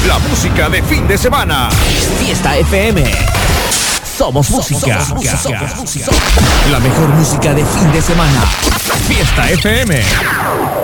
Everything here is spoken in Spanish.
La música de fin de semana. Fiesta FM. Somos música. La mejor música de fin de semana. Fiesta FM.